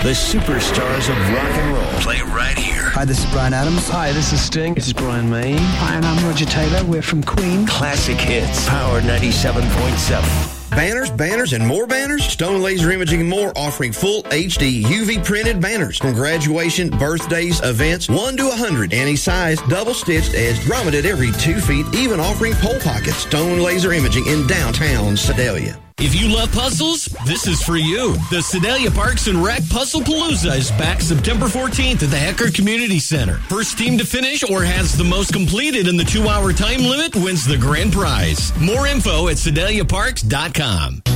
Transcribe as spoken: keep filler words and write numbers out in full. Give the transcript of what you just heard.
the superstars of rock and roll. Play right here. Hi, this is Bryan Adams. Hi, this is Sting. This is Brian May. Hi, and I'm Roger Taylor. We're from Queen. Classic hits. Power ninety-seven point seven. Banners, banners, and more banners? Stone Laser Imaging and More offering full H D U V printed banners from graduation, birthdays, events, one to one hundred, any size, double stitched, edged, grommeted every two feet, even offering pole pockets. Stone Laser Imaging in downtown Sedalia. If you love puzzles, this is for you. The Sedalia Parks and Rec Puzzle Palooza is back September fourteenth at the Hecker Community Center. First team to finish or has the most completed in the two-hour time limit wins the grand prize. More info at sedalia parks dot com.